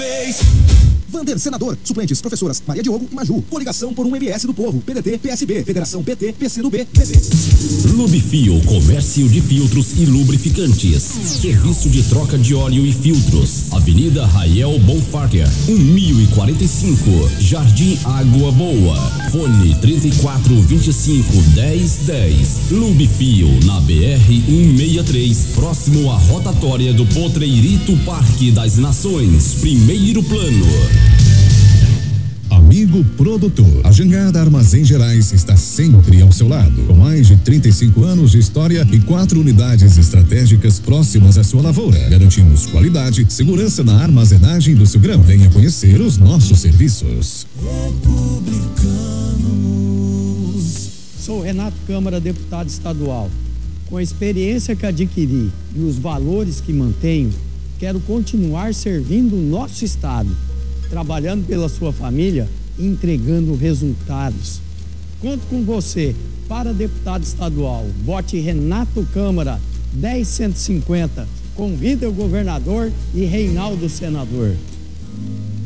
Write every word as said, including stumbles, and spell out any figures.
vez. Vander, senador. Suplentes, professoras Maria Diogo e Maju. Coligação por um M S do Povo. P D T, P S B, Federação P T, P C do B, P B. Lubifil, comércio de filtros e lubrificantes. Serviço de troca de óleo e filtros. Avenida Rael Bonfarger, mil e quarenta e cinco, Jardim Água Boa. Fone trinta e quatro, vinte e cinco, dez, dez. Lubifil, na B R cento e sessenta e três, próximo à rotatória do Potreirito Parque das Nações. Primeiro plano. Amigo produtor, a Jangada Armazém Gerais está sempre ao seu lado. Com mais de trinta e cinco anos de história e quatro unidades estratégicas próximas à sua lavoura, garantimos qualidade, segurança na armazenagem do seu grão. Venha conhecer os nossos serviços. Republicanos. Sou Renato Câmara, deputado estadual. Com a experiência que adquiri e os valores que mantenho, quero continuar servindo o nosso estado, trabalhando pela sua família e entregando resultados. Conto com você para deputado estadual. Vote Renato Câmara, dez cento e cinquenta. Convida o governador e Reinaldo senador.